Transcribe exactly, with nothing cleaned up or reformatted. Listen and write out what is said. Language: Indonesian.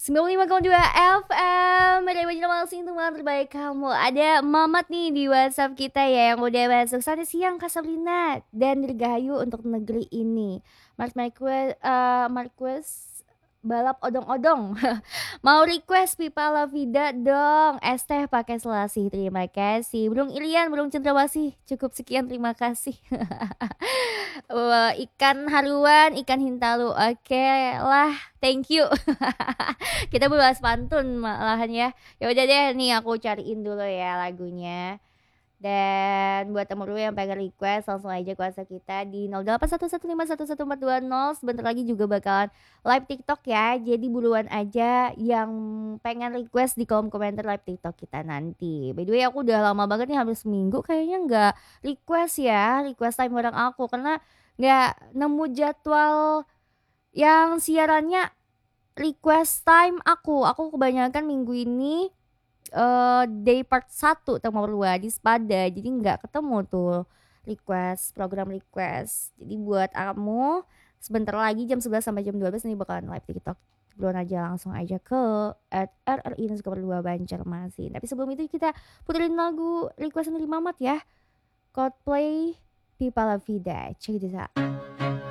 sembilan puluh lima koma dua F M Radio Banjarmasin, teman terbaik kamu. Ada Mamat nih di WhatsApp kita ya, yang udah masuk. Selamat siang Kak Sabrina dan Dirgahayu untuk negeri ini. Mark Marquez, uh, Marquez balap odong-odong. Mau request Pipa La Vida dong. Es teh pakai selasih. Terima kasih. Burung Ilian, burung cendrawasih. Cukup sekian, terima kasih. Wah, ikan haruan, ikan hintalu. Oke lah, thank you. Kita bahas pantun malahan ya. Ya udah deh, nih aku cariin dulu ya lagunya. Dan buat temen lu yang pengen request, langsung aja kuasa kita di nol delapan satu satu lima satu satu empat dua nol. Sebentar lagi juga bakalan live TikTok ya. Jadi buruan aja yang pengen request di kolom komentar live TikTok kita nanti. By the way, aku udah lama banget nih, hampir seminggu kayaknya nggak request ya, request time bareng aku, karena nggak nemu jadwal yang siarannya request time aku. Aku kebanyakan minggu ini uh, day part satu Tengah Dua di Spada, jadi nggak ketemu tuh request, program request. Jadi buat kamu, sebentar lagi jam sebelas sampai jam dua belas nih bakalan live TikTok. Belum aja, langsung aja ke at R R I Nusa dua Banjarmasin. Tapi sebelum itu kita puterin lagu request dari Mamat ya, Coldplay Pipa La Vida. Check this out.